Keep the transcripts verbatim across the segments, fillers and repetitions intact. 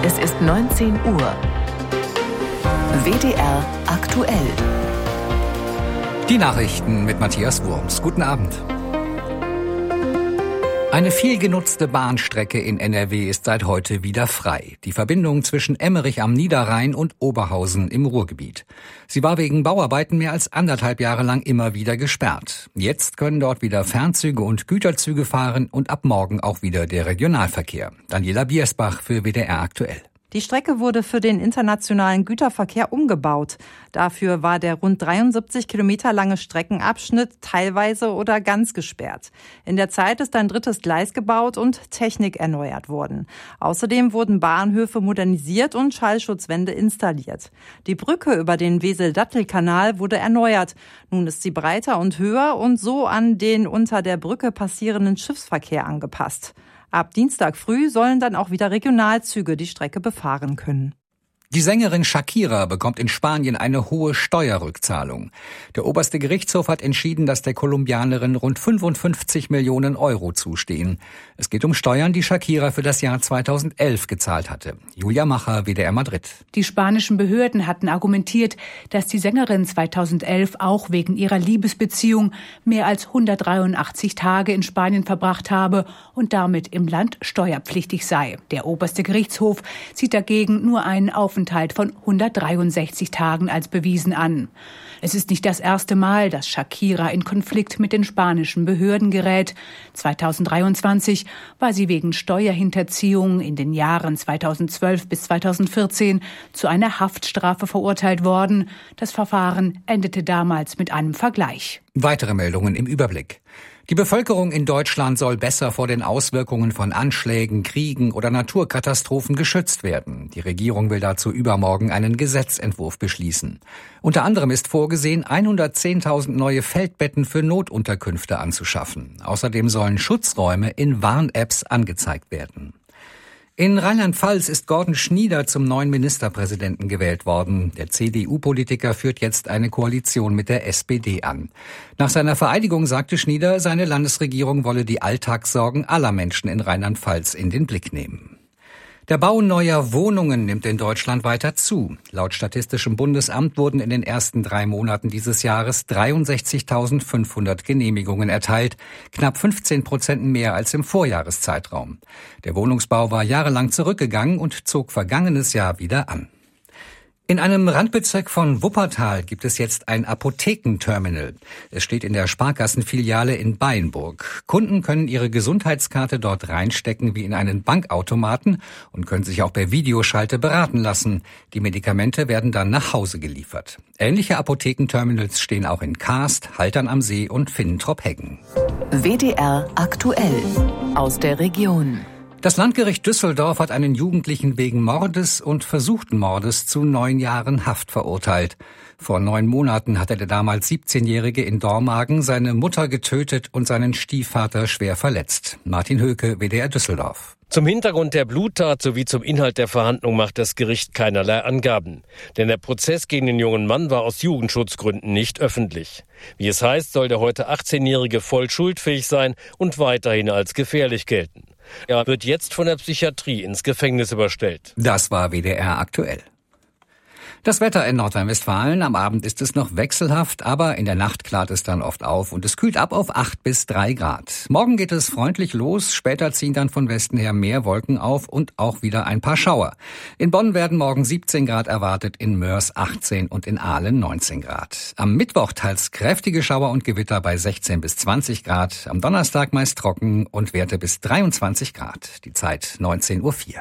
Es ist neunzehn Uhr. W D R aktuell. Die Nachrichten mit Matthias Wurms. Guten Abend. Eine viel genutzte Bahnstrecke in N R W ist seit heute wieder frei. Die Verbindung zwischen Emmerich am Niederrhein und Oberhausen im Ruhrgebiet. Sie war wegen Bauarbeiten mehr als anderthalb Jahre lang immer wieder gesperrt. Jetzt können dort wieder Fernzüge und Güterzüge fahren und ab morgen auch wieder der Regionalverkehr. Daniela Biersbach für W D R aktuell. Die Strecke wurde für den internationalen Güterverkehr umgebaut. Dafür war der rund dreiundsiebzig Kilometer lange Streckenabschnitt teilweise oder ganz gesperrt. In der Zeit ist ein drittes Gleis gebaut und Technik erneuert worden. Außerdem wurden Bahnhöfe modernisiert und Schallschutzwände installiert. Die Brücke über den Wesel-Dattel-Kanal wurde erneuert. Nun ist sie breiter und höher und so an den unter der Brücke passierenden Schiffsverkehr angepasst. Ab Dienstag früh sollen dann auch wieder Regionalzüge die Strecke befahren können. Die Sängerin Shakira bekommt in Spanien eine hohe Steuerrückzahlung. Der oberste Gerichtshof hat entschieden, dass der Kolumbianerin rund fünfundfünfzig Millionen Euro zustehen. Es geht um Steuern, die Shakira für das Jahr zweitausendelf gezahlt hatte. Julia Macher, W D R Madrid. Die spanischen Behörden hatten argumentiert, dass die Sängerin zweitausendelf auch wegen ihrer Liebesbeziehung mehr als hundertdreiundachtzig Tage in Spanien verbracht habe und damit im Land steuerpflichtig sei. Der oberste Gerichtshof sieht dagegen nur einen Aufenthalt von hundertdreiundsechzig Tagen als bewiesen an. Es ist nicht das erste Mal, dass Shakira in Konflikt mit den spanischen Behörden gerät. zweitausenddreiundzwanzig war sie wegen Steuerhinterziehung in den Jahren zweitausendzwölf bis zweitausendvierzehn zu einer Haftstrafe verurteilt worden. Das Verfahren endete damals mit einem Vergleich. Weitere Meldungen im Überblick. Die Bevölkerung in Deutschland soll besser vor den Auswirkungen von Anschlägen, Kriegen oder Naturkatastrophen geschützt werden. Die Regierung will dazu übermorgen einen Gesetzentwurf beschließen. Unter anderem ist vorgesehen, hundertzehntausend neue Feldbetten für Notunterkünfte anzuschaffen. Außerdem sollen Schutzräume in Warn-Apps angezeigt werden. In Rheinland-Pfalz ist Gordon Schnieder zum neuen Ministerpräsidenten gewählt worden. Der C D U-Politiker führt jetzt eine Koalition mit der S P D an. Nach seiner Vereidigung sagte Schnieder, seine Landesregierung wolle die Alltagssorgen aller Menschen in Rheinland-Pfalz in den Blick nehmen. Der Bau neuer Wohnungen nimmt in Deutschland weiter zu. Laut Statistischem Bundesamt wurden in den ersten drei Monaten dieses Jahres dreiundsechzigtausendfünfhundert Genehmigungen erteilt, knapp fünfzehn Prozent mehr als im Vorjahreszeitraum. Der Wohnungsbau war jahrelang zurückgegangen und zog vergangenes Jahr wieder an. In einem Randbezirk von Wuppertal gibt es jetzt ein Apothekenterminal. Es steht in der Sparkassenfiliale in Beinburg. Kunden können ihre Gesundheitskarte dort reinstecken wie in einen Bankautomaten und können sich auch per Videoschalte beraten lassen. Die Medikamente werden dann nach Hause geliefert. Ähnliche Apothekenterminals stehen auch in Kaast, Haltern am See und Finnentrop-Heggen. W D R aktuell aus der Region. Das Landgericht Düsseldorf hat einen Jugendlichen wegen Mordes und versuchten Mordes zu neun Jahren Haft verurteilt. Vor neun Monaten hatte der damals siebzehnjährige in Dormagen seine Mutter getötet und seinen Stiefvater schwer verletzt. Martin Höke, W D R Düsseldorf. Zum Hintergrund der Bluttat sowie zum Inhalt der Verhandlung macht das Gericht keinerlei Angaben. Denn der Prozess gegen den jungen Mann war aus Jugendschutzgründen nicht öffentlich. Wie es heißt, soll der heute achtzehnjährige voll schuldfähig sein und weiterhin als gefährlich gelten. Er wird jetzt von der Psychiatrie ins Gefängnis überstellt. Das war W D R aktuell. Das Wetter in Nordrhein-Westfalen. Am Abend ist es noch wechselhaft, aber in der Nacht klart es dann oft auf und es kühlt ab auf acht bis drei Grad. Morgen geht es freundlich los, später ziehen dann von Westen her mehr Wolken auf und auch wieder ein paar Schauer. In Bonn werden morgen siebzehn Grad erwartet, in Mörs achtzehn und in Aalen neunzehn Grad. Am Mittwoch teils kräftige Schauer und Gewitter bei sechzehn bis zwanzig Grad. Am Donnerstag meist trocken und Werte bis dreiundzwanzig Grad. Die Zeit neunzehn Uhr vier.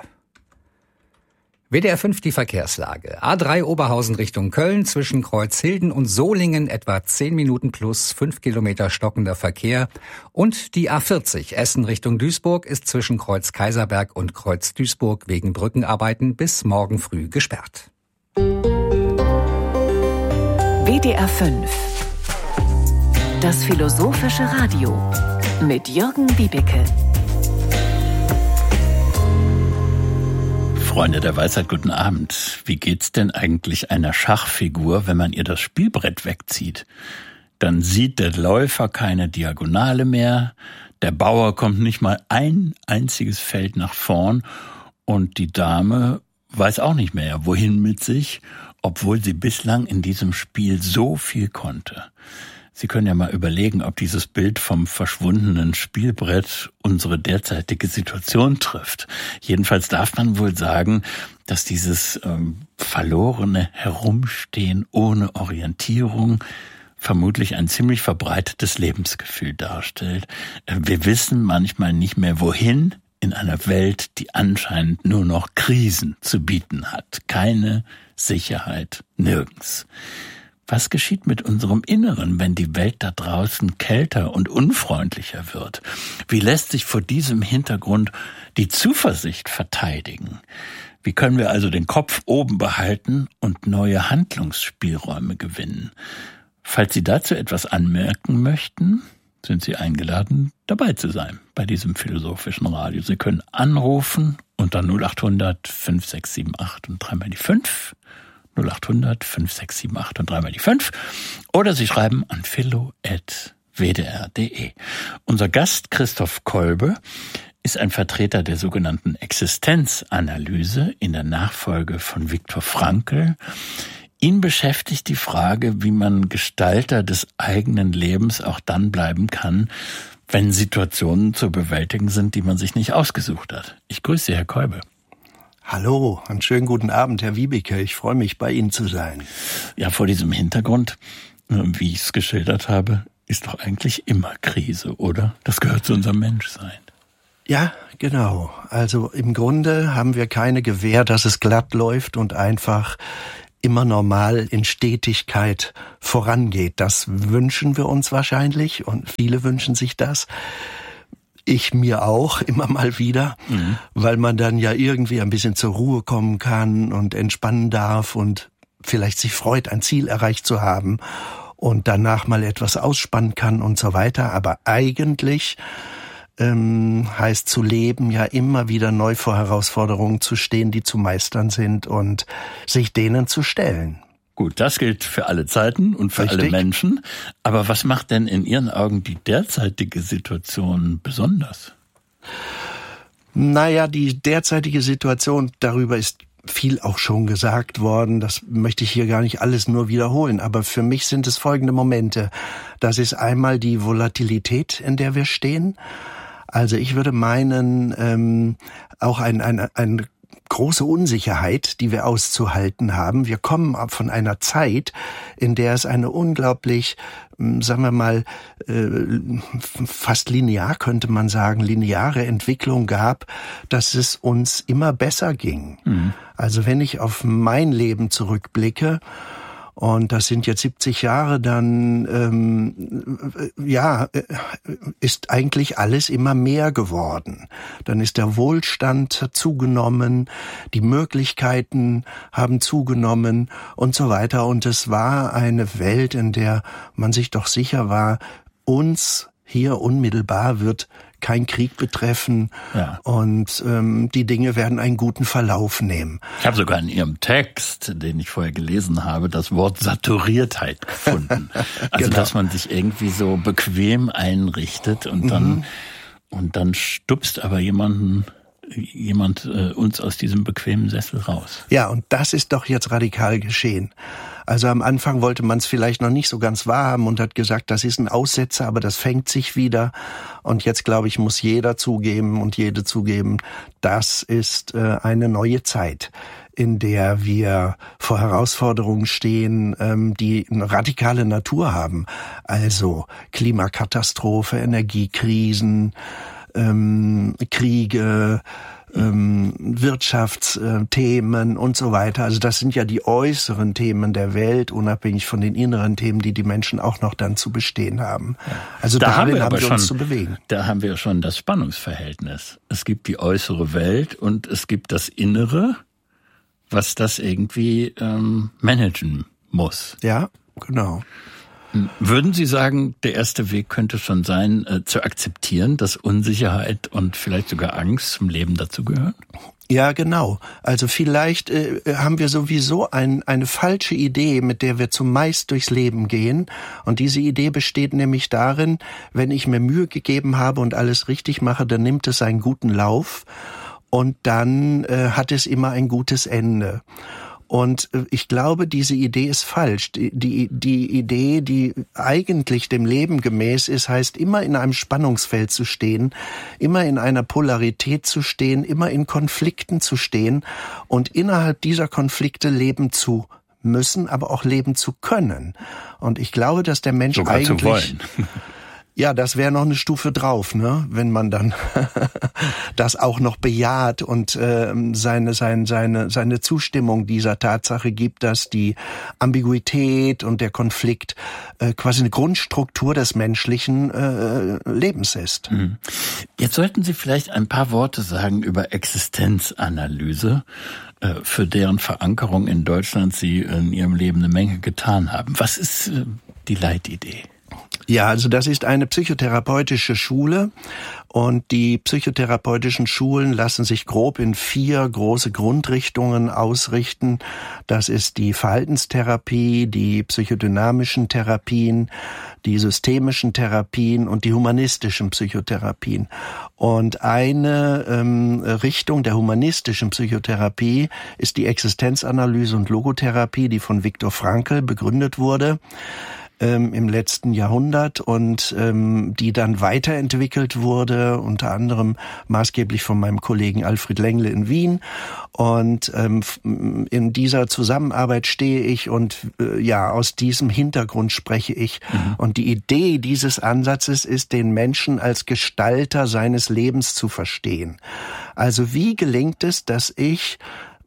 W D R fünf die Verkehrslage. A drei Oberhausen Richtung Köln zwischen Kreuzhilden und Solingen etwa zehn Minuten plus fünf Kilometer stockender Verkehr. Und die A vierzig Essen Richtung Duisburg ist zwischen Kreuz Kaiserberg und Kreuz Duisburg wegen Brückenarbeiten bis morgen früh gesperrt. W D R fünf. Das philosophische Radio mit Jürgen Wiebeke. Freunde der Weisheit, guten Abend. Wie geht's denn eigentlich einer Schachfigur, wenn man ihr das Spielbrett wegzieht? Dann sieht der Läufer keine Diagonale mehr, der Bauer kommt nicht mal ein einziges Feld nach vorn und die Dame weiß auch nicht mehr, wohin mit sich, obwohl sie bislang in diesem Spiel so viel konnte. Sie können ja mal überlegen, ob dieses Bild vom verschwundenen Spielbrett unsere derzeitige Situation trifft. Jedenfalls darf man wohl sagen, dass dieses ähm, verlorene Herumstehen ohne Orientierung vermutlich ein ziemlich verbreitetes Lebensgefühl darstellt. Wir wissen manchmal nicht mehr, wohin in einer Welt, die anscheinend nur noch Krisen zu bieten hat. Keine Sicherheit, nirgends. Was geschieht mit unserem Inneren, wenn die Welt da draußen kälter und unfreundlicher wird? Wie lässt sich vor diesem Hintergrund die Zuversicht verteidigen? Wie können wir also den Kopf oben behalten und neue Handlungsspielräume gewinnen? Falls Sie dazu etwas anmerken möchten, sind Sie eingeladen, dabei zu sein bei diesem philosophischen Radio. Sie können anrufen unter null acht hundert fünf sechs sieben acht und dreimal die fünf. null acht hundert fünf sechs sieben acht und dreimal die fünf. Oder Sie schreiben an philo at w d r punkt d e. Unser Gast Christoph Kolbe ist ein Vertreter der sogenannten Existenzanalyse in der Nachfolge von Viktor Frankl. Ihn beschäftigt die Frage, wie man Gestalter des eigenen Lebens auch dann bleiben kann, wenn Situationen zu bewältigen sind, die man sich nicht ausgesucht hat. Ich grüße Sie, Herr Kolbe. Hallo, einen schönen guten Abend, Herr Wiebeke. Ich freue mich, bei Ihnen zu sein. Ja, vor diesem Hintergrund, wie ich es geschildert habe, ist doch eigentlich immer Krise, oder? Das gehört zu unserem Menschsein. Ja, genau. Also im Grunde haben wir keine Gewähr, dass es glatt läuft und einfach immer normal in Stetigkeit vorangeht. Das wünschen wir uns wahrscheinlich und viele wünschen sich das. Ich mir auch immer mal wieder, mhm. weil man dann ja irgendwie ein bisschen zur Ruhe kommen kann und entspannen darf und vielleicht sich freut, ein Ziel erreicht zu haben und danach mal etwas ausspannen kann und so weiter. Aber eigentlich ähm, heißt zu leben ja immer wieder neu vor Herausforderungen zu stehen, die zu meistern sind und sich denen zu stellen. Gut, das gilt für alle Zeiten und für Richtig. alle Menschen. Aber was macht denn in Ihren Augen die derzeitige Situation besonders? Naja, die derzeitige Situation, darüber ist viel auch schon gesagt worden. Das möchte ich hier gar nicht alles nur wiederholen. Aber für mich sind es folgende Momente. Das ist einmal die Volatilität, in der wir stehen. Also ich würde meinen, ähm, auch ein, ein, ein große Unsicherheit, die wir auszuhalten haben. Wir kommen von einer Zeit, in der es eine unglaublich, sagen wir mal, fast linear, könnte man sagen, lineare Entwicklung gab, dass es uns immer besser ging. Mhm. Also wenn ich auf mein Leben zurückblicke, und das sind jetzt siebzig Jahre, dann ähm, ja, ist eigentlich alles immer mehr geworden. Dann ist der Wohlstand zugenommen, die Möglichkeiten haben zugenommen und so weiter. Und es war eine Welt, in der man sich doch sicher war, uns hier unmittelbar wird kein Krieg betreffen ja. und ähm, die Dinge werden einen guten Verlauf nehmen. Ich habe sogar in Ihrem Text, den ich vorher gelesen habe, das Wort Saturiertheit gefunden. Also genau. Dass man sich irgendwie so bequem einrichtet und dann mhm. und dann stupst aber jemanden jemand äh, uns aus diesem bequemen Sessel raus. Ja, und das ist doch jetzt radikal geschehen. Also am Anfang wollte man es vielleicht noch nicht so ganz wahrhaben und hat gesagt, das ist ein Aussetzer, aber das fängt sich wieder. Und jetzt, glaube ich, muss jeder zugeben und jede zugeben, das ist äh, eine neue Zeit, in der wir vor Herausforderungen stehen, ähm, die eine radikale Natur haben. Also Klimakatastrophe, Energiekrisen, ähm, Kriege, ähm, Wirtschaftsthemen und so weiter. Also das sind ja die äußeren Themen der Welt, unabhängig von den inneren Themen, die die Menschen auch noch dann zu bestehen haben. Also da darin haben wir, haben aber wir schon, uns zu bewegen. Da haben wir schon das Spannungsverhältnis. Es gibt die äußere Welt und es gibt das Innere, was das irgendwie ähm, managen muss. Ja, genau. Würden Sie sagen, der erste Weg könnte schon sein, äh, zu akzeptieren, dass Unsicherheit und vielleicht sogar Angst zum Leben dazugehören? Ja, genau. Also vielleicht äh, haben wir sowieso ein, eine falsche Idee, mit der wir zumeist durchs Leben gehen. Und diese Idee besteht nämlich darin, wenn ich mir Mühe gegeben habe und alles richtig mache, dann nimmt es einen guten Lauf. und dann äh, hat es immer ein gutes Ende. Und ich glaube, diese Idee ist falsch. Die, die, die Idee, die eigentlich dem Leben gemäß ist, heißt immer in einem Spannungsfeld zu stehen, immer in einer Polarität zu stehen, immer in Konflikten zu stehen und innerhalb dieser Konflikte leben zu müssen, aber auch leben zu können. Und ich glaube, dass der Mensch sogar eigentlich... zu wollen. Ja, das wäre noch eine Stufe drauf, ne? Wenn man dann das auch noch bejaht und äh, seine seine seine seine Zustimmung dieser Tatsache gibt, dass die Ambiguität und der Konflikt äh, quasi eine Grundstruktur des menschlichen äh, Lebens ist. Jetzt sollten Sie vielleicht ein paar Worte sagen über Existenzanalyse, äh, für deren Verankerung in Deutschland Sie in Ihrem Leben eine Menge getan haben. Was ist äh, die Leitidee? Ja, also das ist eine psychotherapeutische Schule und die psychotherapeutischen Schulen lassen sich grob in vier große Grundrichtungen ausrichten. Das ist die Verhaltenstherapie, die psychodynamischen Therapien, die systemischen Therapien und die humanistischen Psychotherapien. Und eine ähm, Richtung der humanistischen Psychotherapie ist die Existenzanalyse und Logotherapie, die von Viktor Frankl begründet wurde Ähm, im letzten Jahrhundert und ähm, die dann weiterentwickelt wurde, unter anderem maßgeblich von meinem Kollegen Alfred Lengle in Wien. Und ähm, in dieser Zusammenarbeit stehe ich und äh, ja, aus diesem Hintergrund spreche ich. Mhm. Und die Idee dieses Ansatzes ist, den Menschen als Gestalter seines Lebens zu verstehen. Also wie gelingt es, dass ich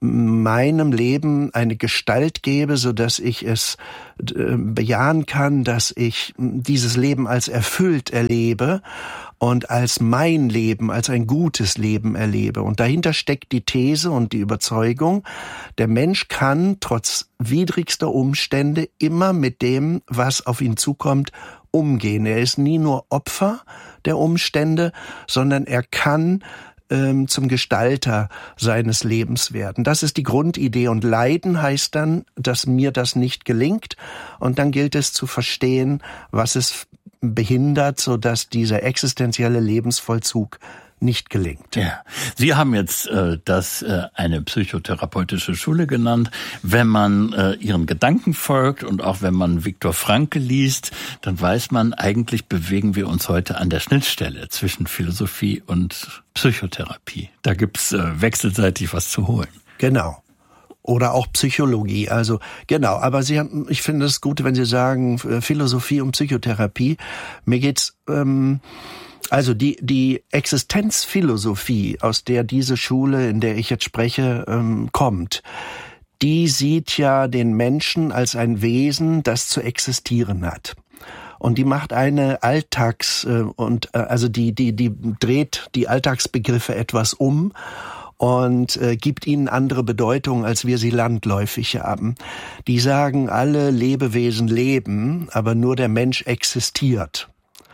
meinem Leben eine Gestalt gebe, so dass ich es äh, bejahen kann, dass ich dieses Leben als erfüllt erlebe und als mein Leben, als ein gutes Leben erlebe. Und dahinter steckt die These und die Überzeugung, der Mensch kann trotz widrigster Umstände immer mit dem, was auf ihn zukommt, umgehen. Er ist nie nur Opfer der Umstände, sondern er kann zum Gestalter seines Lebens werden. Das ist die Grundidee. Und Leiden heißt dann, dass mir das nicht gelingt. Und dann gilt es zu verstehen, was es behindert, sodass dieser existenzielle Lebensvollzug nicht gelingt. Ja, Sie haben jetzt äh, das äh, eine psychotherapeutische Schule genannt. Wenn man äh, Ihren Gedanken folgt und auch wenn man Viktor Frankl liest, dann weiß man, eigentlich bewegen wir uns heute an der Schnittstelle zwischen Philosophie und Psychotherapie. Da gibt's äh, wechselseitig was zu holen. Genau. Oder auch Psychologie, also genau. Aber Sie haben, ich finde es gut, wenn Sie sagen Philosophie und Psychotherapie. Mir geht's ähm, Also die die Existenzphilosophie, aus der diese Schule, in der ich jetzt spreche, ähm, kommt, die sieht ja den Menschen als ein Wesen, das zu existieren hat. Und die macht eine Alltags- äh, und äh, also die die die dreht die Alltagsbegriffe etwas um und äh, gibt ihnen andere Bedeutung, als wir sie landläufig haben. Die sagen, alle Lebewesen leben, aber nur der Mensch existiert.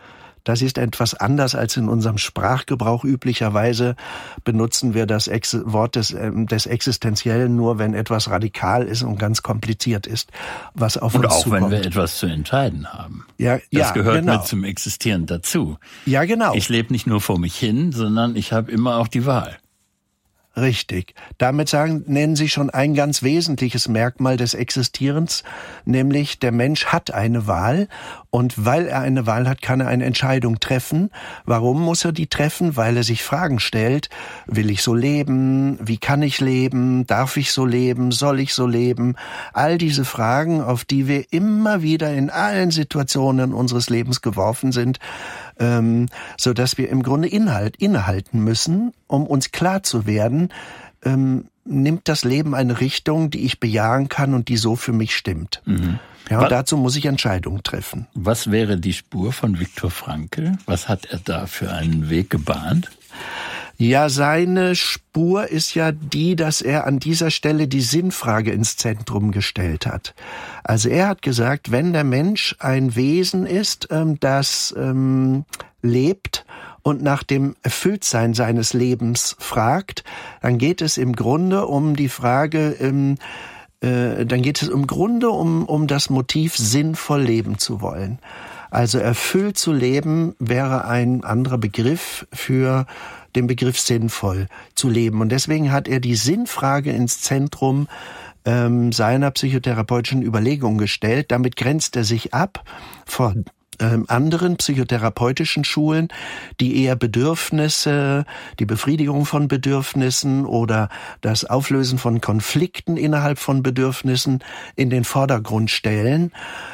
Das ist etwas anders als in unserem Sprachgebrauch. Üblicherweise benutzen wir das Ex- Wort des, äh, des Existenziellen nur, wenn etwas radikal ist und ganz kompliziert ist, was auf und uns auch zukommt. Wenn wir etwas zu entscheiden haben. Ja, das ja, gehört genau. mit zum Existieren dazu. Ja, genau. Ich lebe nicht nur vor mich hin, sondern ich habe immer auch die Wahl. Richtig. Damit sagen, nennen Sie schon ein ganz wesentliches Merkmal des Existierens, nämlich der Mensch hat eine Wahl und weil er eine Wahl hat, kann er eine Entscheidung treffen. Warum muss er die treffen? Weil er sich Fragen stellt. Will ich so leben? Wie kann ich leben? Darf ich so leben? Soll ich so leben? All diese Fragen, auf die wir immer wieder in allen Situationen unseres Lebens geworfen sind, ähm, so dass wir im Grunde Inhalt, innehalten müssen, um uns klar zu werden, ähm, nimmt das Leben eine Richtung, die ich bejahen kann und die so für mich stimmt. Mhm. Ja, und was, dazu muss ich Entscheidungen treffen. Was wäre die Spur von Viktor Frankl? Was hat er da für einen Weg gebahnt? Ja, seine Spur ist ja die, dass er an dieser Stelle die Sinnfrage ins Zentrum gestellt hat. Also er hat gesagt, wenn der Mensch ein Wesen ist, ähm, das ähm, lebt und nach dem Erfülltsein seines Lebens fragt, dann geht es im Grunde um die Frage, ähm, äh, dann geht es im Grunde um, um das Motiv, sinnvoll leben zu wollen. Also erfüllt zu leben wäre ein anderer Begriff für den Begriff sinnvoll zu leben. Und deswegen hat er die Sinnfrage ins Zentrum ähm, seiner psychotherapeutischen Überlegungen gestellt. Damit grenzt er sich ab von ähm, anderen psychotherapeutischen Schulen, die eher Bedürfnisse, die Befriedigung von Bedürfnissen oder das Auflösen von Konflikten innerhalb von Bedürfnissen in den Vordergrund stellen.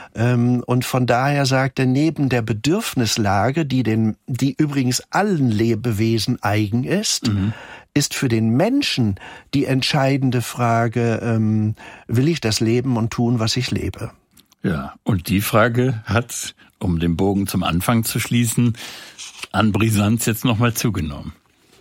Und von daher sagt er, neben der Bedürfnislage, die den, die übrigens allen Lebewesen eigen ist, mhm. ist für den Menschen die entscheidende Frage, ähm, will ich das leben und tun, was ich lebe? Ja, und die Frage hat, um den Bogen zum Anfang zu schließen, an Brisanz jetzt nochmal zugenommen.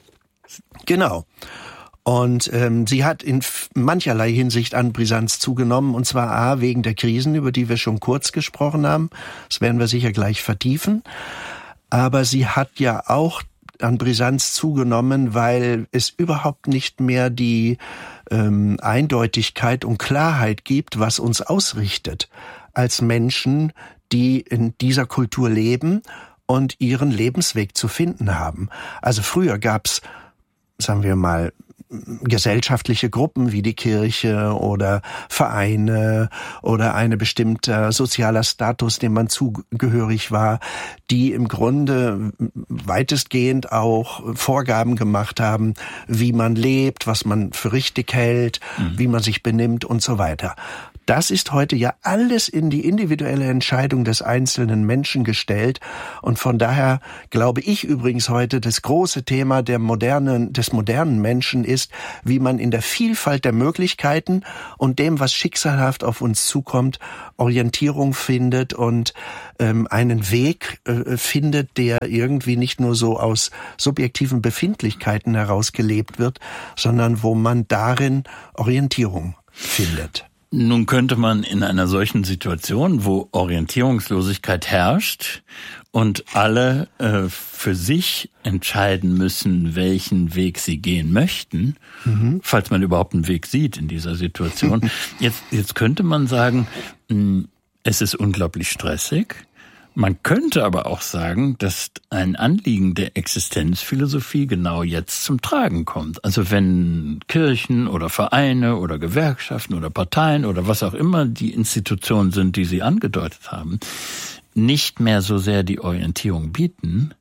Genau. Und ähm, sie hat in mancherlei Hinsicht an Brisanz zugenommen, und zwar a, wegen der Krisen, über die wir schon kurz gesprochen haben. Das werden wir sicher gleich vertiefen. Aber sie hat ja auch an Brisanz zugenommen, weil es überhaupt nicht mehr die ähm, Eindeutigkeit und Klarheit gibt, was uns ausrichtet als Menschen, die in dieser Kultur leben und ihren Lebensweg zu finden haben. Also früher gab's, sagen wir mal, gesellschaftliche Gruppen wie die Kirche oder Vereine oder eine bestimmte sozialer Status, dem man zugehörig war, die im Grunde weitestgehend auch Vorgaben gemacht haben, wie man lebt, was man für richtig hält, mhm. wie man sich benimmt und so weiter. Das ist heute ja alles in die individuelle Entscheidung des einzelnen Menschen gestellt. Und von daher glaube ich übrigens heute, das große Thema der modernen, des modernen Menschen ist, wie man in der Vielfalt der Möglichkeiten und dem, was schicksalhaft auf uns zukommt, Orientierung findet und ähm, einen Weg äh, findet, der irgendwie nicht nur so aus subjektiven Befindlichkeiten heraus gelebt wird, sondern wo man darin Orientierung findet. Nun könnte man in einer solchen Situation, wo Orientierungslosigkeit herrscht und alle äh, für sich entscheiden müssen, welchen Weg sie gehen möchten, mhm. falls man überhaupt einen Weg sieht in dieser Situation, jetzt, jetzt könnte man sagen, mh, es ist unglaublich stressig. Man könnte aber auch sagen, dass ein Anliegen der Existenzphilosophie genau jetzt zum Tragen kommt. Also wenn Kirchen oder Vereine oder Gewerkschaften oder Parteien oder was auch immer die Institutionen sind, die Sie angedeutet haben, nicht mehr so sehr die Orientierung bieten,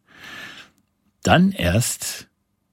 dann erst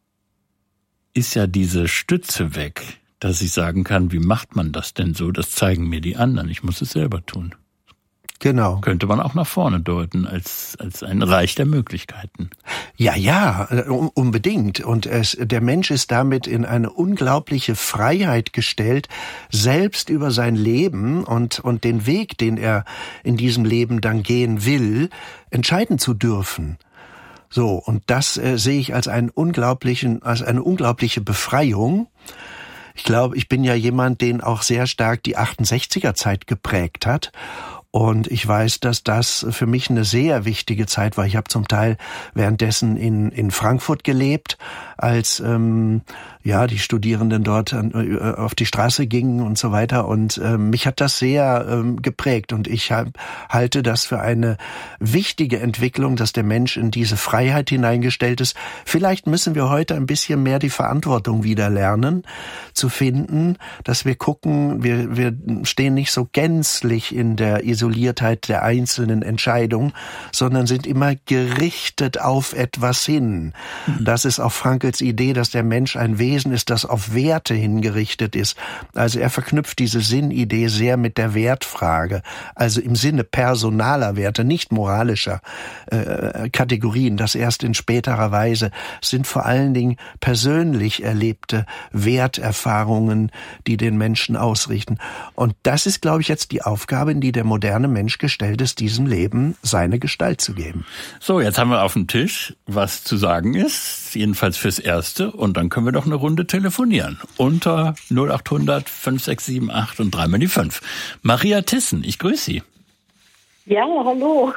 ist ja diese Stütze weg, dass ich sagen kann, wie macht man das denn so? Das zeigen mir die anderen, ich muss es selber tun. Genau. Könnte man auch nach vorne deuten als als ein Reich der Möglichkeiten. Ja, ja, unbedingt. Und es, der Mensch ist damit in eine unglaubliche Freiheit gestellt, selbst über sein Leben und und den Weg, den er in diesem Leben dann gehen will, entscheiden zu dürfen. So, und das äh, sehe ich als einen unglaublichen, als eine unglaubliche Befreiung. Ich glaube, ich bin ja jemand, den auch sehr stark die achtundsechziger Zeit geprägt hat. Und ich weiß, dass das für mich eine sehr wichtige Zeit war. Ich habe zum Teil währenddessen in in Frankfurt gelebt, als ähm, ja die Studierenden dort an, äh, auf die Straße gingen und so weiter. Und äh, mich hat das sehr ähm, geprägt. Und ich hab, halte das für eine wichtige Entwicklung, dass der Mensch in diese Freiheit hineingestellt ist. Vielleicht müssen wir heute ein bisschen mehr die Verantwortung wieder lernen, zu finden, dass wir gucken, wir wir stehen nicht so gänzlich in der Isoliertheit der einzelnen Entscheidungen, sondern sind immer gerichtet auf etwas hin. Mhm. Das ist auch Frankls Idee, dass der Mensch ein Wesen ist, das auf Werte hingerichtet ist. Also er verknüpft diese Sinnidee sehr mit der Wertfrage, also im Sinne personaler Werte, nicht moralischer äh, Kategorien. Das erst in späterer Weise sind vor allen Dingen persönlich erlebte Werterfahrungen, die den Menschen ausrichten. Und das ist, glaube ich, jetzt die Aufgabe, in die der moderne Mensch gestellt ist, diesem Leben seine Gestalt zu geben. So, jetzt haben wir auf dem Tisch, was zu sagen ist, jedenfalls fürs Erste, und dann können wir doch eine Runde telefonieren. Unter null acht hundert fünf sechs sieben acht und dreimal die fünf. Maria Thyssen, ich grüße Sie. Ja, hallo.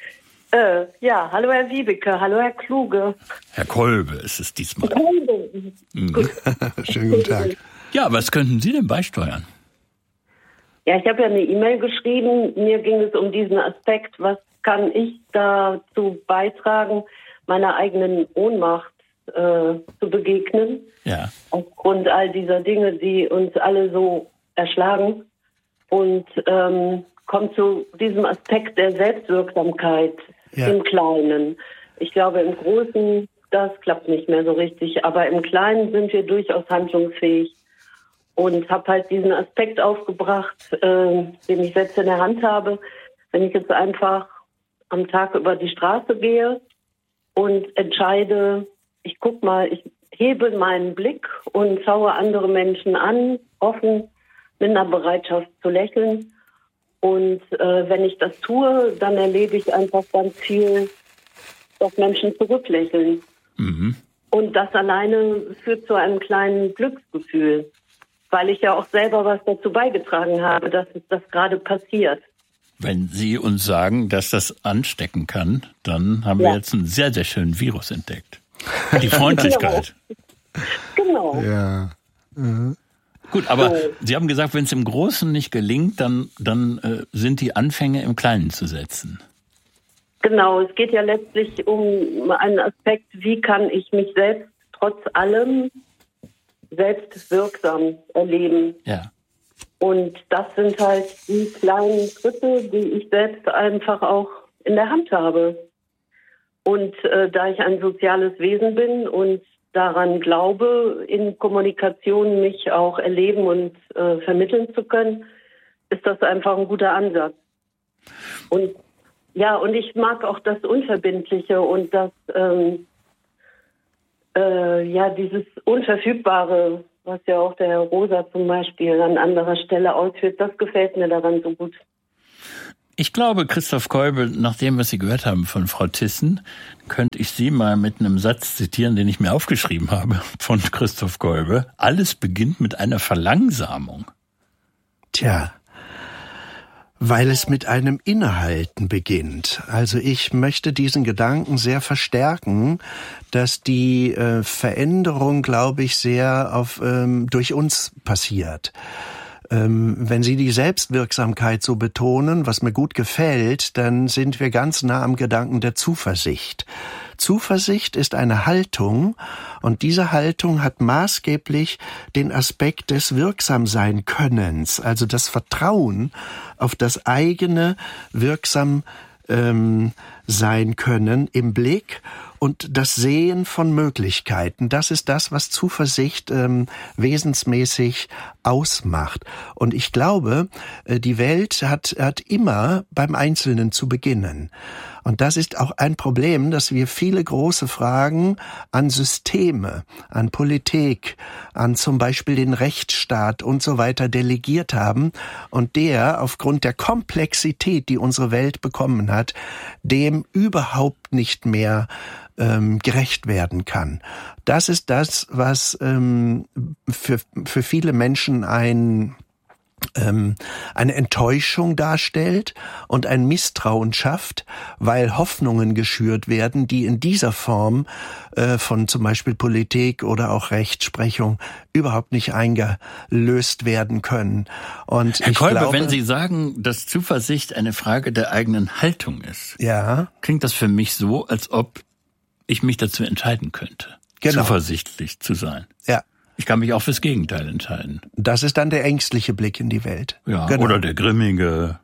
Äh, ja, hallo Herr Wiebeke, hallo Herr Kluge. Herr Kolbe ist es diesmal. Kolbe. Mhm. Schönen guten Tag. Ja, was könnten Sie denn beisteuern? Ja, ich habe ja eine E-Mail geschrieben. Mir ging es um diesen Aspekt, was kann ich dazu beitragen, meiner eigenen Ohnmacht äh, zu begegnen. Ja. Aufgrund all dieser Dinge, die uns alle so erschlagen. Und ähm, kommt zu diesem Aspekt der Selbstwirksamkeit ja. im Kleinen. Ich glaube, im Großen, das klappt nicht mehr so richtig. Aber im Kleinen sind wir durchaus handlungsfähig. Und habe halt diesen Aspekt aufgebracht, äh, den ich selbst in der Hand habe. Wenn ich jetzt einfach am Tag über die Straße gehe und entscheide, ich guck mal, ich hebe meinen Blick und schaue andere Menschen an, offen, mit einer Bereitschaft zu lächeln. Und äh, wenn ich das tue, dann erlebe ich einfach ganz viel, dass Menschen zurücklächeln. Mhm. Und das alleine führt zu einem kleinen Glücksgefühl, weil ich ja auch selber was dazu beigetragen habe, dass es das gerade passiert. Wenn Sie uns sagen, dass das anstecken kann, dann haben ja. wir jetzt einen sehr, sehr schönen Virus entdeckt. Die Freundlichkeit. Genau. genau. Ja. Mhm. Gut, aber so. Sie haben gesagt, wenn es im Großen nicht gelingt, dann, dann äh, sind die Anfänge im Kleinen zu setzen. Genau, es geht ja letztlich um einen Aspekt, wie kann ich mich selbst trotz allem selbst wirksam erleben. Ja. Und das sind halt die kleinen Schritte, die ich selbst einfach auch in der Hand habe. Und äh, da ich ein soziales Wesen bin und daran glaube, in Kommunikation mich auch erleben und äh, vermitteln zu können, ist das einfach ein guter Ansatz. Und ja, und ich mag auch das Unverbindliche und das ähm, äh, ja dieses Unverfügbare, was ja auch der Herr Rosa zum Beispiel an anderer Stelle ausführt, das gefällt mir daran so gut. Ich glaube, Christoph Keubel, nach dem, was Sie gehört haben von Frau Thyssen, könnte ich Sie mal mit einem Satz zitieren, den ich mir aufgeschrieben habe von Christoph Keubel. Alles beginnt mit einer Verlangsamung. Tja, weil es mit einem Innehalten beginnt. Also ich möchte diesen Gedanken sehr verstärken, dass die äh, Veränderung, glaube ich, sehr auf ähm, durch uns passiert. Wenn Sie die Selbstwirksamkeit so betonen, was mir gut gefällt, dann sind wir ganz nah am Gedanken der Zuversicht. Zuversicht ist eine Haltung und diese Haltung hat maßgeblich den Aspekt des Wirksamsein-Könnens, also das Vertrauen auf das eigene wirksam ähm, sein können im Blick und das Sehen von Möglichkeiten. Das ist das, was Zuversicht ähm, wesensmäßig ausmacht. Und ich glaube, äh, die Welt hat, hat immer beim Einzelnen zu beginnen. Und das ist auch ein Problem, dass wir viele große Fragen an Systeme, an Politik, an zum Beispiel den Rechtsstaat und so weiter delegiert haben und der aufgrund der Komplexität, die unsere Welt bekommen hat, dem überhaupt nicht mehr ähm, gerecht werden kann. Das ist das, was ähm, für, für viele Menschen ein Ähm, eine Enttäuschung darstellt und ein Misstrauen schafft, weil Hoffnungen geschürt werden, die in dieser Form äh, von zum Beispiel Politik oder auch Rechtsprechung überhaupt nicht eingelöst werden können. Und Herr ich Keubel, glaube, wenn Sie sagen, dass Zuversicht eine Frage der eigenen Haltung ist, ja, klingt das für mich so, als ob ich mich dazu entscheiden könnte, genau. zuversichtlich zu sein. Ja. Ich kann mich auch fürs Gegenteil entscheiden. Das ist dann der ängstliche Blick in die Welt. Ja, genau. Oder der grimmige,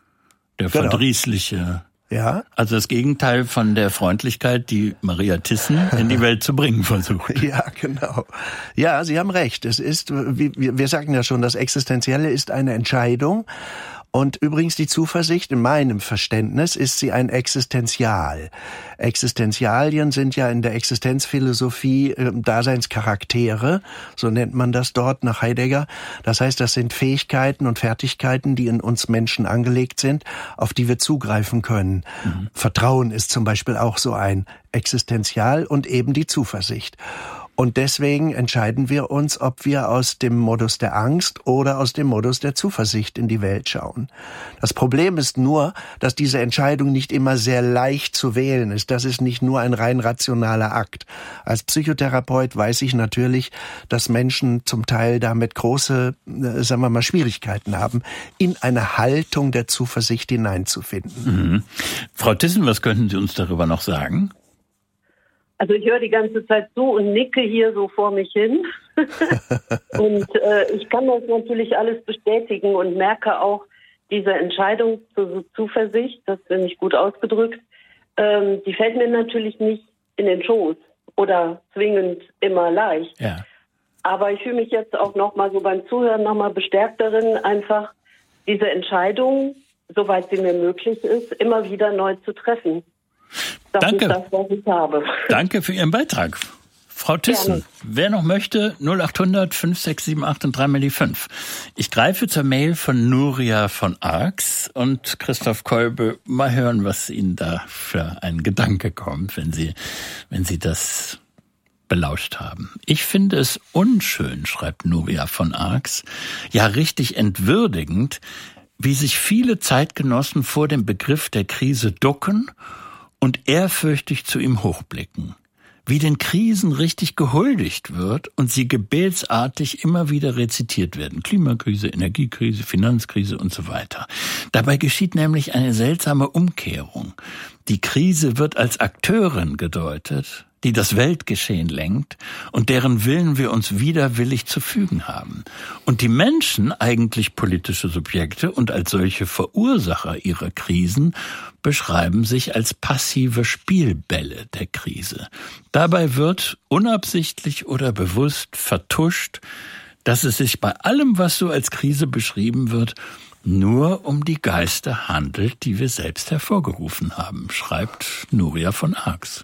der genau. verdrießliche. Ja. Also das Gegenteil von der Freundlichkeit, die Maria Thyssen in die Welt zu bringen versucht. Ja, genau. Ja, Sie haben recht. Es ist, wie wir sagen ja schon, das Existenzielle ist eine Entscheidung. Und übrigens die Zuversicht, in meinem Verständnis, ist sie ein Existenzial. Existenzialien sind ja in der Existenzphilosophie äh, Daseinscharaktere, so nennt man das dort nach Heidegger. Das heißt, das sind Fähigkeiten und Fertigkeiten, die in uns Menschen angelegt sind, auf die wir zugreifen können. Mhm. Vertrauen ist zum Beispiel auch so ein Existenzial und eben die Zuversicht. Und deswegen entscheiden wir uns, ob wir aus dem Modus der Angst oder aus dem Modus der Zuversicht in die Welt schauen. Das Problem ist nur, dass diese Entscheidung nicht immer sehr leicht zu wählen ist. Das ist nicht nur ein rein rationaler Akt. Als Psychotherapeut weiß ich natürlich, dass Menschen zum Teil damit große, sagen wir mal, Schwierigkeiten haben, in eine Haltung der Zuversicht hineinzufinden. Mhm. Frau Thyssen, was könnten Sie uns darüber noch sagen? Also ich höre die ganze Zeit zu und nicke hier so vor mich hin. Und äh, ich kann das natürlich alles bestätigen und merke auch diese Entscheidung zur Zuversicht, das finde ich gut ausgedrückt, ähm, die fällt mir natürlich nicht in den Schoß oder zwingend immer leicht. Ja. Aber ich fühle mich jetzt auch nochmal so beim Zuhören nochmal bestärkt darin, einfach diese Entscheidung, soweit sie mir möglich ist, immer wieder neu zu treffen. Das Danke. ist das, was ich habe. Danke für Ihren Beitrag. Frau Thyssen, Gerne. Wer noch möchte, null acht hundert fünf sechs sieben acht und drei mal die fünf. Ich greife zur Mail von Nuria von Arx und Christoph Kolbe. Mal hören, was Ihnen da für ein Gedanke kommt, wenn Sie, wenn Sie das belauscht haben. Ich finde es unschön, schreibt Nuria von Arx, ja richtig entwürdigend, wie sich viele Zeitgenossen vor dem Begriff der Krise ducken und ehrfürchtig zu ihm hochblicken. Wie den Krisen richtig gehuldigt wird und sie gebetsartig immer wieder rezitiert werden. Klimakrise, Energiekrise, Finanzkrise und so weiter. Dabei geschieht nämlich eine seltsame Umkehrung. Die Krise wird als Akteurin gedeutet, die das Weltgeschehen lenkt und deren Willen wir uns widerwillig zu fügen haben. Und die Menschen, eigentlich politische Subjekte und als solche Verursacher ihrer Krisen, beschreiben sich als passive Spielbälle der Krise. Dabei wird unabsichtlich oder bewusst vertuscht, dass es sich bei allem, was so als Krise beschrieben wird, nur um die Geister handelt, die wir selbst hervorgerufen haben, schreibt Nuria von Arx.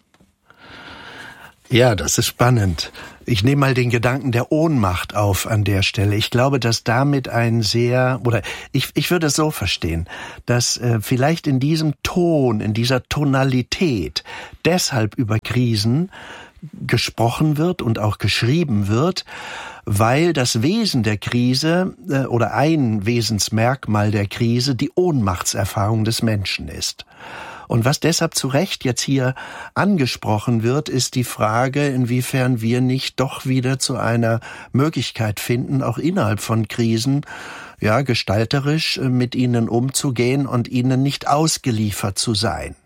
Ja, das ist spannend. Ich nehme mal den Gedanken der Ohnmacht auf an der Stelle. Ich glaube, dass damit ein sehr, oder ich, ich würde es so verstehen, dass äh, vielleicht in diesem Ton, in dieser Tonalität deshalb über Krisen gesprochen wird und auch geschrieben wird, weil das Wesen der Krise äh, oder ein Wesensmerkmal der Krise die Ohnmachtserfahrung des Menschen ist. Und was deshalb zu Recht jetzt hier angesprochen wird, ist die Frage, inwiefern wir nicht doch wieder zu einer Möglichkeit finden, auch innerhalb von Krisen, ja, gestalterisch mit ihnen umzugehen und ihnen nicht ausgeliefert zu sein.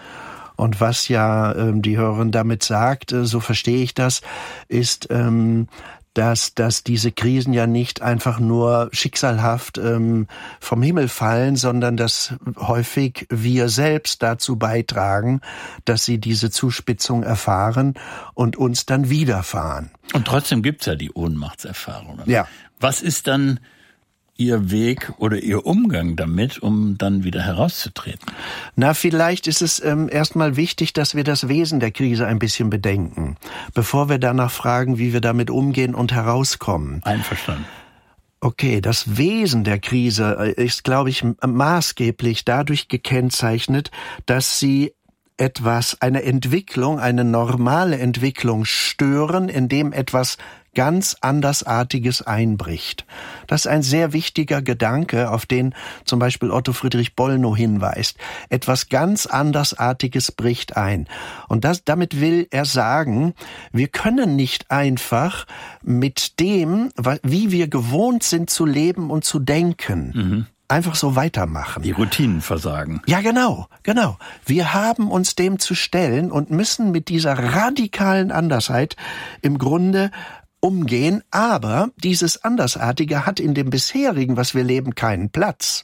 Und was ja ähm, die Hörerin damit sagt, äh, so verstehe ich das, ist, ähm, dass, dass diese Krisen ja nicht einfach nur schicksalhaft ähm, vom Himmel fallen, sondern dass häufig wir selbst dazu beitragen, dass sie diese Zuspitzung erfahren und uns dann widerfahren. Und trotzdem gibt's ja die Ohnmachtserfahrungen. Ja. Was ist dann Ihr Weg oder Ihr Umgang damit, um dann wieder herauszutreten? Na, vielleicht ist es ähm, erstmal wichtig, dass wir das Wesen der Krise ein bisschen bedenken, bevor wir danach fragen, wie wir damit umgehen und herauskommen. Einverstanden. Okay, das Wesen der Krise ist, glaube ich, maßgeblich dadurch gekennzeichnet, dass sie etwas, eine Entwicklung, eine normale Entwicklung stören, indem etwas ganz Andersartiges einbricht. Das ist ein sehr wichtiger Gedanke, auf den zum Beispiel Otto Friedrich Bollnow hinweist. Etwas ganz Andersartiges bricht ein. Und das, damit will er sagen, wir können nicht einfach mit dem, wie wir gewohnt sind zu leben und zu denken, mhm. einfach so weitermachen. Die Routinen versagen. Ja, genau, genau. Wir haben uns dem zu stellen und müssen mit dieser radikalen Andersheit im Grunde umgehen, aber dieses Andersartige hat in dem bisherigen, was wir leben, keinen Platz.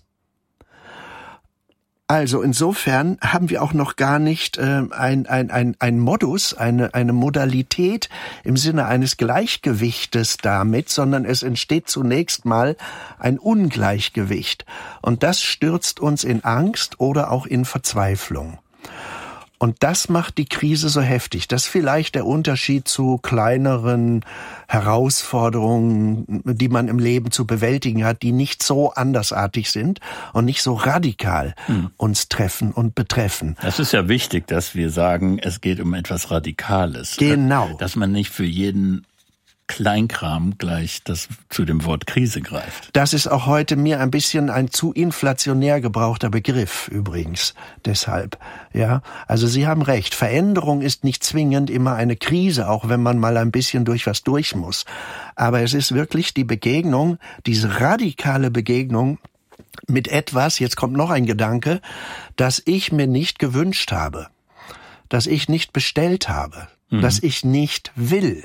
Also insofern haben wir auch noch gar nicht äh, ein, ein, ein, ein Modus, eine, eine Modalität im Sinne eines Gleichgewichtes damit, sondern es entsteht zunächst mal ein Ungleichgewicht. Und das stürzt uns in Angst oder auch in Verzweiflung. Und das macht die Krise so heftig. Das ist vielleicht der Unterschied zu kleineren Herausforderungen, die man im Leben zu bewältigen hat, die nicht so andersartig sind und nicht so radikal hm. uns treffen und betreffen. Das ist ja wichtig, dass wir sagen, es geht um etwas Radikales. Genau. Dass man nicht für jeden Kleinkram gleich das zu dem Wort Krise greift. Das ist auch heute mir ein bisschen ein zu inflationär gebrauchter Begriff übrigens. Deshalb, ja. Also Sie haben recht. Veränderung ist nicht zwingend immer eine Krise, auch wenn man mal ein bisschen durch was durch muss. Aber es ist wirklich die Begegnung, diese radikale Begegnung mit etwas, jetzt kommt noch ein Gedanke, das ich mir nicht gewünscht habe, das ich nicht bestellt habe, mhm. das ich nicht will.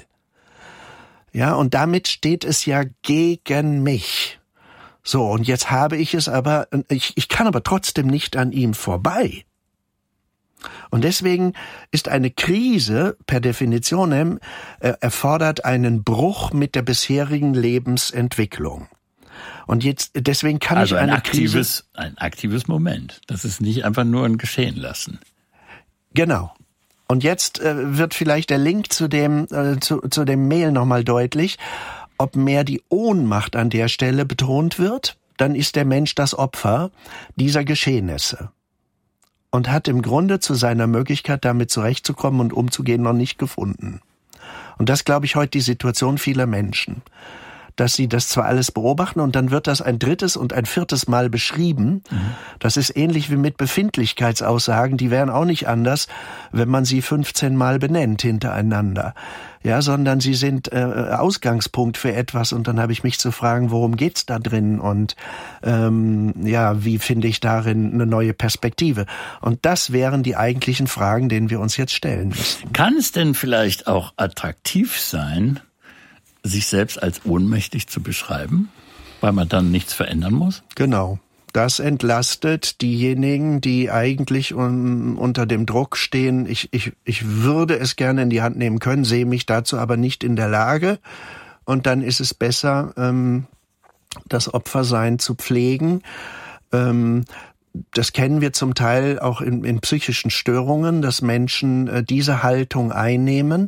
Ja, und damit steht es ja gegen mich. So, und jetzt habe ich es aber, ich, ich kann aber trotzdem nicht an ihm vorbei. Und deswegen ist eine Krise per Definition äh, erfordert einen Bruch mit der bisherigen Lebensentwicklung. Und jetzt, deswegen kann also ich eine ein aktives, Krise, ein aktives Moment. Das ist nicht einfach nur ein Geschehen lassen. Genau. Und jetzt äh, wird vielleicht der Link zu dem äh, zu, zu dem Mail nochmal deutlich, ob mehr die Ohnmacht an der Stelle betont wird, dann ist der Mensch das Opfer dieser Geschehnisse und hat im Grunde zu seiner Möglichkeit, damit zurechtzukommen und umzugehen, noch nicht gefunden. Und das, glaube ich, heute die Situation vieler Menschen, dass sie das zwar alles beobachten und dann wird das ein drittes und ein viertes Mal beschrieben. Mhm. Das ist ähnlich wie mit Befindlichkeitsaussagen, die wären auch nicht anders, wenn man sie fünfzehn Mal benennt hintereinander. Ja, sondern sie sind äh, Ausgangspunkt für etwas und dann habe ich mich zu fragen, worum geht's da drin und ähm, ja, wie finde ich darin eine neue Perspektive? Und das wären die eigentlichen Fragen, denen wir uns jetzt stellen müssen. Kann es denn vielleicht auch attraktiv sein, sich selbst als ohnmächtig zu beschreiben, weil man dann nichts verändern muss? Genau. Das entlastet diejenigen, die eigentlich un, unter dem Druck stehen. Ich, ich, ich würde es gerne in die Hand nehmen können, sehe mich dazu aber nicht in der Lage. Und dann ist es besser, ähm, das Opfersein zu pflegen. Ähm, das kennen wir zum Teil auch in, in psychischen Störungen, dass Menschen äh, diese Haltung einnehmen.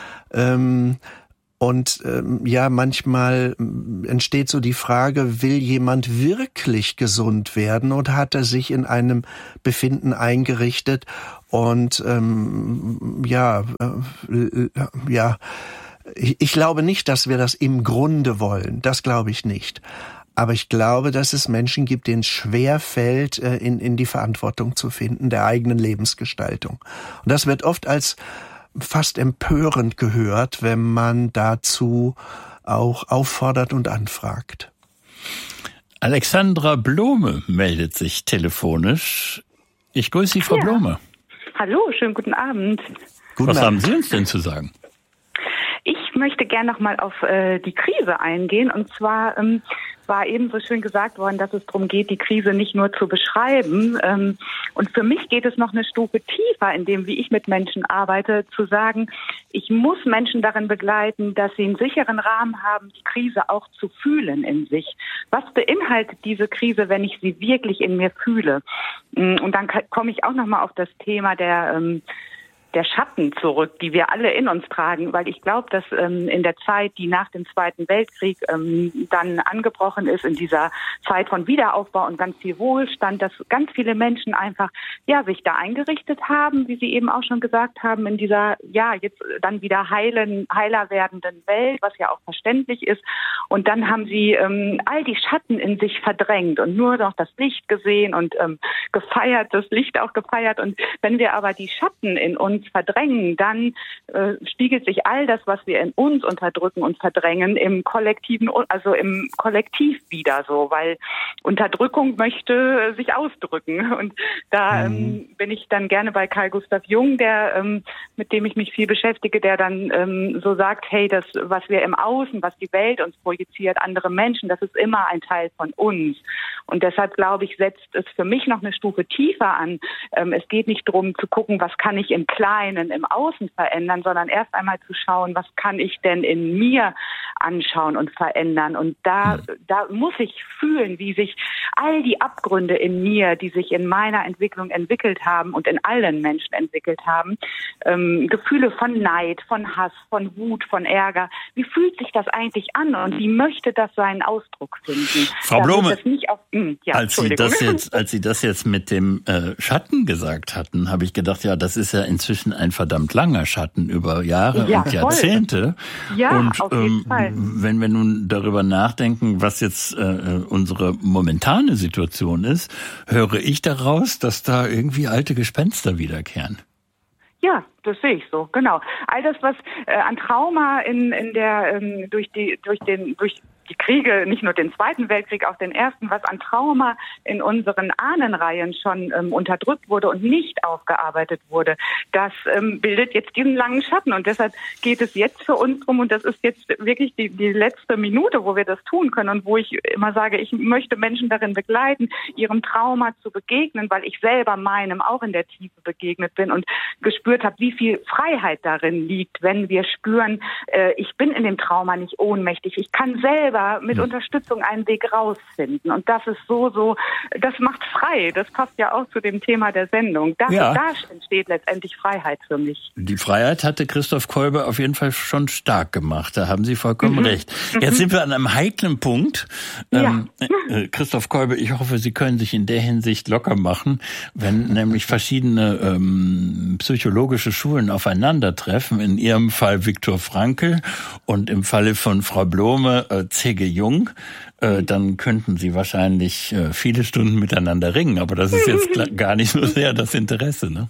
Ähm, Und ähm, ja, manchmal entsteht so die Frage, will jemand wirklich gesund werden oder hat er sich in einem Befinden eingerichtet und ähm, ja, äh, ja, ich, ich glaube nicht, dass wir das im Grunde wollen. Das glaube ich nicht. Aber ich glaube, dass es Menschen gibt, denen es schwer fällt, äh, in, in die Verantwortung zu finden, der eigenen Lebensgestaltung. Und das wird oft als fast empörend gehört, wenn man dazu auch auffordert und anfragt. Alexandra Blome meldet sich telefonisch. Ich grüße Sie, Frau ja. Blome. Hallo, schönen guten Abend. Guten Was Abend. Haben Sie uns denn zu sagen? Ich möchte gerne noch mal auf äh, die Krise eingehen. Und zwar ähm, war eben so schön gesagt worden, dass es darum geht, die Krise nicht nur zu beschreiben. Ähm, und für mich geht es noch eine Stufe tiefer, in dem, wie ich mit Menschen arbeite, zu sagen, ich muss Menschen darin begleiten, dass sie einen sicheren Rahmen haben, die Krise auch zu fühlen in sich. Was beinhaltet diese Krise, wenn ich sie wirklich in mir fühle? Und dann komme ich auch noch mal auf das Thema der ähm, der Schatten zurück, die wir alle in uns tragen, weil ich glaube, dass ähm, in der Zeit, die nach dem Zweiten Weltkrieg ähm, dann angebrochen ist, in dieser Zeit von Wiederaufbau und ganz viel Wohlstand, dass ganz viele Menschen einfach ja sich da eingerichtet haben, wie Sie eben auch schon gesagt haben, in dieser ja jetzt dann wieder heilen, heiler werdenden Welt, was ja auch verständlich ist. Und dann haben sie ähm, all die Schatten in sich verdrängt und nur noch das Licht gesehen und ähm, gefeiert, das Licht auch gefeiert. Und wenn wir aber die Schatten in uns verdrängen, dann äh, spiegelt sich all das, was wir in uns unterdrücken und verdrängen, im kollektiven, also im Kollektiv wieder so, weil Unterdrückung möchte sich ausdrücken. Und da mhm. ähm, bin ich dann gerne bei Carl Gustav Jung, der ähm, mit dem ich mich viel beschäftige, der dann ähm, so sagt, hey, das, was wir im Außen, was die Welt uns projiziert, andere Menschen, das ist immer ein Teil von uns. Und deshalb, glaube ich, setzt es für mich noch eine Stufe tiefer an. Ähm, es geht nicht darum zu gucken, was kann ich im Kleinen Kleinen im Außen verändern, sondern erst einmal zu schauen, was kann ich denn in mir anschauen und verändern. Und da, da muss ich fühlen, wie sich all die Abgründe in mir, die sich in meiner Entwicklung entwickelt haben und in allen Menschen entwickelt haben, ähm, Gefühle von Neid, von Hass, von Wut, von Ärger, wie fühlt sich das eigentlich an und wie möchte das seinen Ausdruck finden? Frau Blome, nicht auf, mh, ja, als Sie das jetzt, als Sie das jetzt mit dem äh, Schatten gesagt hatten, habe ich gedacht, ja, das ist ja inzwischen ein verdammt langer Schatten über Jahre ja, und Jahrzehnte. Ja, und auf jeden ähm, Fall. wenn wir nun darüber nachdenken, was jetzt äh, unsere momentane Situation ist, höre ich daraus, dass da irgendwie alte Gespenster wiederkehren. Ja, das sehe ich so, genau. All das, was äh, an Trauma in in der ähm, durch die durch den durch die Kriege, nicht nur den Zweiten Weltkrieg, auch den Ersten, was an Trauma in unseren Ahnenreihen schon ähm, unterdrückt wurde und nicht aufgearbeitet wurde, das ähm, bildet jetzt diesen langen Schatten. Und deshalb geht es jetzt für uns drum, und das ist jetzt wirklich die, die letzte Minute, wo wir das tun können und wo ich immer sage, ich möchte Menschen darin begleiten, ihrem Trauma zu begegnen, weil ich selber meinem auch in der Tiefe begegnet bin und gespürt habe, wie viel Freiheit darin liegt, wenn wir spüren, äh, ich bin in dem Trauma nicht ohnmächtig, ich kann selber mit Unterstützung einen Weg rausfinden. Und das ist so, so, das macht frei. Das passt ja auch zu dem Thema der Sendung. Das, ja. Da entsteht letztendlich Freiheit für mich. Die Freiheit hatte Christoph Kolbe auf jeden Fall schon stark gemacht. Da haben Sie vollkommen mhm. recht. Jetzt mhm. sind wir an einem heiklen Punkt. Ja. Ähm, äh, Christoph Kolbe, ich hoffe, Sie können sich in der Hinsicht locker machen, wenn nämlich verschiedene ähm, psychologische Schulen aufeinandertreffen. In Ihrem Fall Viktor Frankl und im Falle von Frau Blome äh, C G Jung, äh, dann könnten sie wahrscheinlich äh, viele Stunden miteinander ringen, aber das ist jetzt gar nicht so sehr das Interesse, ne?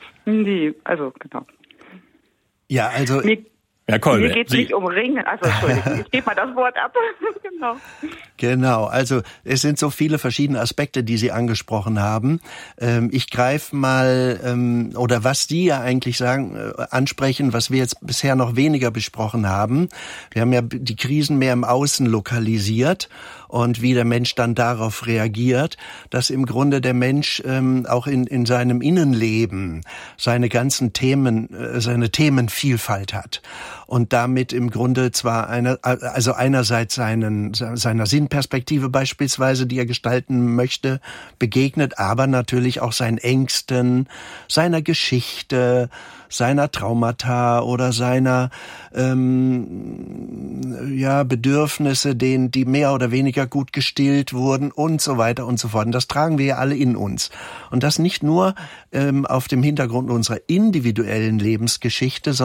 Nee, also genau. Ja, also Mir, Herr Kolbe, mir geht es nicht um Ringen, also Entschuldigung, ich gebe mal das Wort ab. Genau. Genau, also es sind so viele verschiedene Aspekte, die Sie angesprochen haben. Ähm, ich greife mal, ähm, oder was Sie ja eigentlich sagen, äh, ansprechen, was wir jetzt bisher noch weniger besprochen haben. Wir haben ja die Krisen mehr im Außen lokalisiert und wie der Mensch dann darauf reagiert, dass im Grunde der Mensch ähm, auch in, in seinem Innenleben seine ganzen Themen, äh, seine Themenvielfalt hat. Und damit im Grunde zwar eine, also einerseits seinen, seiner Sinnperspektive beispielsweise, die er gestalten möchte, begegnet, aber natürlich auch seinen Ängsten, seiner Geschichte, seiner Traumata oder seiner ähm, ja Bedürfnisse, denen die mehr oder weniger gut gestillt wurden und so weiter und so fort. Und das tragen wir ja alle in uns. Und das nicht nur ähm, auf dem Hintergrund unserer individuellen Lebensgeschichte,